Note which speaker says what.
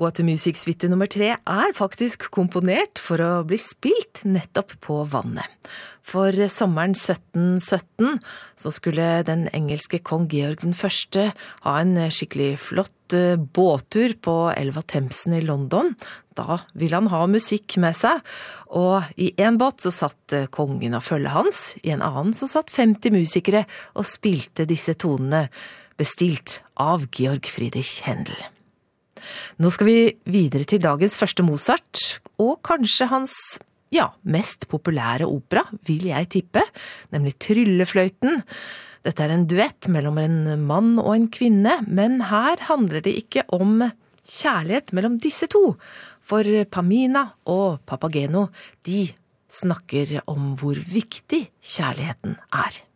Speaker 1: Watermusic-suite nummer 3 faktisk komponert for å bli spilt nettopp på vannet. For sommeren 1717 så skulle den engelske kong Georg den første ha en skikkelig flott båttur på elva Themsen i London. Da ville han ha musikk med seg, og i en båt så satt kongen og følget hans, i en annen så satt 50 musikere og spilte disse tonene, bestilt av Georg Friedrich Händel. Nå skal vi videre til dagens første Mozart, og kanskje hans, mest populære opera, vil jeg tippe, nemlig Tryllefløyten. Dette en duett mellom en mann og en kvinne, men her handler det ikke om kjærlighet mellom disse to, for Pamina og Papageno, de snakker om hvor viktig kjærligheten er.